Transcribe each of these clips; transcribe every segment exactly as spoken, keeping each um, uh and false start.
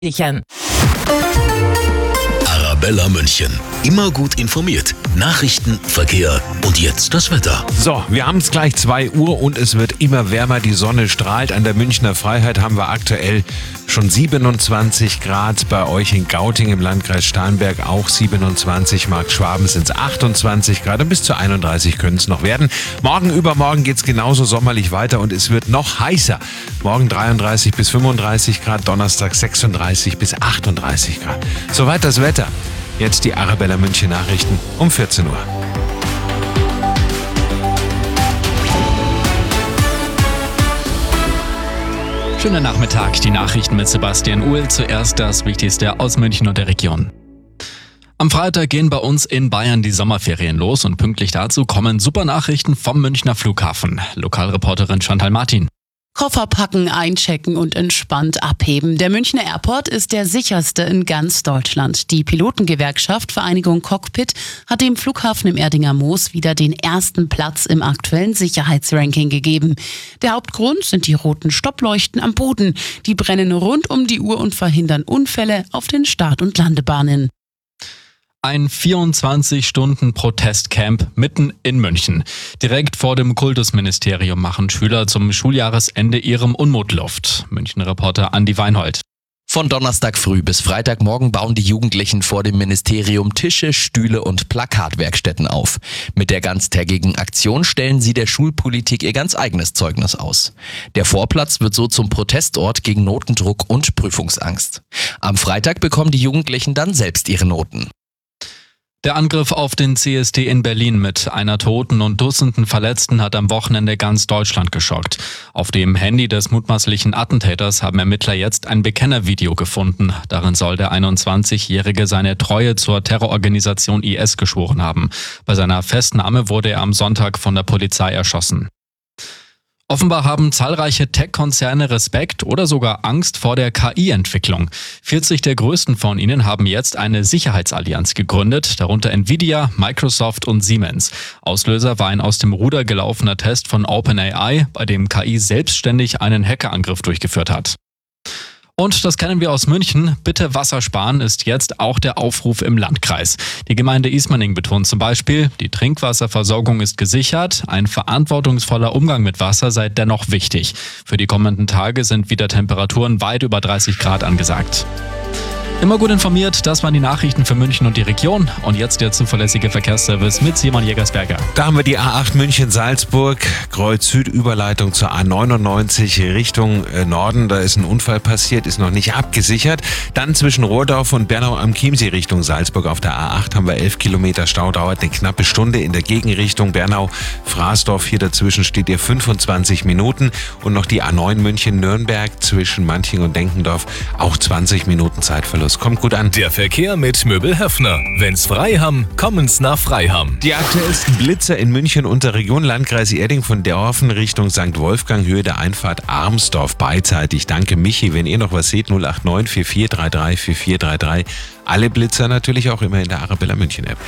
Arabella München. Immer gut informiert. Nachrichten, Verkehr und jetzt das Wetter. So, wir haben es gleich zwei Uhr und es wird immer wärmer. Die Sonne strahlt. An der Münchner Freiheit haben wir aktuell schon siebenundzwanzig Grad. Bei euch in Gauting im Landkreis Starnberg auch siebenundzwanzig. Markt Schwaben sind es achtundzwanzig Grad und bis zu einunddreißig können es noch werden. Morgen, übermorgen geht es genauso sommerlich weiter und es wird noch heißer. Morgen dreiunddreißig bis fünfunddreißig Grad, Donnerstag sechsunddreißig bis achtunddreißig Grad. Soweit das Wetter. Jetzt die Arabella München Nachrichten um vierzehn Uhr. Schönen Nachmittag, die Nachrichten mit Sebastian Uhl. Zuerst das Wichtigste aus München und der Region. Am Freitag gehen bei uns in Bayern die Sommerferien los und pünktlich dazu kommen super Nachrichten vom Münchner Flughafen. Lokalreporterin Chantal Martin. Koffer packen, einchecken und entspannt abheben. Der Münchner Airport ist der sicherste in ganz Deutschland. Die Pilotengewerkschaft Vereinigung Cockpit hat dem Flughafen im Erdinger Moos wieder den ersten Platz im aktuellen Sicherheitsranking gegeben. Der Hauptgrund sind die roten Stoppleuchten am Boden. Die brennen rund um die Uhr und verhindern Unfälle auf den Start- und Landebahnen. Ein vierundzwanzig-Stunden-Protestcamp mitten in München. Direkt vor dem Kultusministerium machen Schüler zum Schuljahresende ihrem Unmut Luft. München-Reporter Andi Weinhold. Von Donnerstag früh bis Freitagmorgen bauen die Jugendlichen vor dem Ministerium Tische, Stühle und Plakatwerkstätten auf. Mit der ganztägigen Aktion stellen sie der Schulpolitik ihr ganz eigenes Zeugnis aus. Der Vorplatz wird so zum Protestort gegen Notendruck und Prüfungsangst. Am Freitag bekommen die Jugendlichen dann selbst ihre Noten. Der Angriff auf den C S D in Berlin mit einer Toten und Dutzenden Verletzten hat am Wochenende ganz Deutschland geschockt. Auf dem Handy des mutmaßlichen Attentäters haben Ermittler jetzt ein Bekennervideo gefunden. Darin soll der einundzwanzigjährige seine Treue zur Terrororganisation I S geschworen haben. Bei seiner Festnahme wurde er am Sonntag von der Polizei erschossen. Offenbar haben zahlreiche Tech-Konzerne Respekt oder sogar Angst vor der K I-Entwicklung. vierzig der größten von ihnen haben jetzt eine Sicherheitsallianz gegründet, darunter Nvidia, Microsoft und Siemens. Auslöser war ein aus dem Ruder gelaufener Test von OpenAI, bei dem K I selbstständig einen Hackerangriff durchgeführt hat. Und das kennen wir aus München. Bitte Wasser sparen ist jetzt auch der Aufruf im Landkreis. Die Gemeinde Ismaning betont zum Beispiel, die Trinkwasserversorgung ist gesichert. Ein verantwortungsvoller Umgang mit Wasser sei dennoch wichtig. Für die kommenden Tage sind wieder Temperaturen weit über dreißig Grad angesagt. Immer gut informiert, das waren die Nachrichten für München und die Region. Und jetzt der zuverlässige Verkehrsservice mit Simon Jägersberger. Da haben wir die A acht München-Salzburg, Kreuz-Süd-Überleitung zur A neunundneunzig Richtung Norden. Da ist ein Unfall passiert, ist noch nicht abgesichert. Dann zwischen Rohrdorf und Bernau am Chiemsee Richtung Salzburg auf der A acht haben wir elf Kilometer Stau, dauert eine knappe Stunde. In der Gegenrichtung Bernau-Fraßdorf, hier dazwischen steht ihr fünfundzwanzig Minuten. Und noch die A neun München-Nürnberg zwischen Manching und Denkendorf, auch zwanzig Minuten Zeitverlust. Kommt gut an. Der Verkehr mit Möbel Höffner. Wenn's frei haben, kommen's nach Freiham. Die aktuellsten Blitzer in München und der Region, Landkreis Erding von Dorfen Richtung Sankt Wolfgang, Höhe der Einfahrt Armsdorf beidseitig. Danke Michi, wenn ihr noch was seht, null acht neun vier vier drei drei vier vier drei drei. Alle Blitzer natürlich auch immer in der Arabella München App.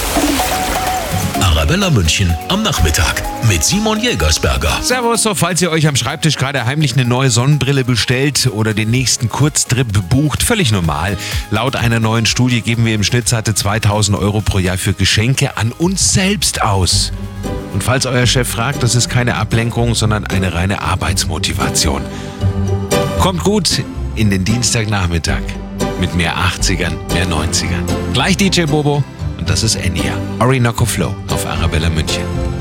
Arabella München am Nachmittag mit Simon Jägersberger. Servus, so falls ihr euch am Schreibtisch gerade heimlich eine neue Sonnenbrille bestellt oder den nächsten Kurztrip bucht, völlig normal. Laut einer neuen Studie geben wir im Schnitt satte zweitausend Euro pro Jahr für Geschenke an uns selbst aus. Und falls euer Chef fragt, das ist keine Ablenkung, sondern eine reine Arbeitsmotivation. Kommt gut in den Dienstagnachmittag mit mehr achtzigern, mehr neunzigern. Gleich D J Bobo. Und das ist Enya. Orinoco Flow auf Arabella München.